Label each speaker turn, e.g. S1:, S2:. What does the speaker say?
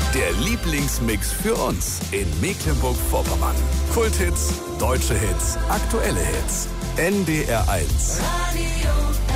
S1: Der Lieblingsmix für uns in Mecklenburg-Vorpommern. Kulthits, deutsche Hits, aktuelle Hits. NDR 1.
S2: Radio